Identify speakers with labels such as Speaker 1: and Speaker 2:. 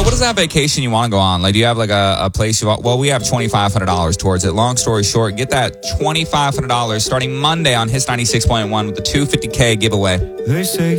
Speaker 1: So what is that vacation you want to go on? Like, do you have like a place you want? Well, we have $2,500 towards it. Long story short, get that $2,500 starting Monday on Hits 96.1 with the $250K giveaway.
Speaker 2: They say